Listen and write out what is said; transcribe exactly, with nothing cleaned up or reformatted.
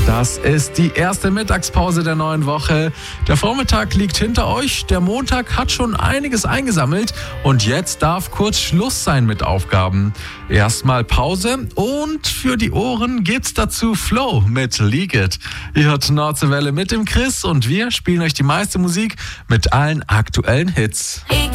Das ist die erste Mittagspause der neuen Woche. Der Vormittag liegt hinter euch, der Montag hat schon einiges eingesammelt und jetzt darf kurz Schluss sein mit Aufgaben. Erstmal Pause und für die Ohren gibt's dazu Flow mit League It. Ihr hört Nordsee Welle mit dem Chris und wir spielen euch die meiste Musik mit allen aktuellen Hits.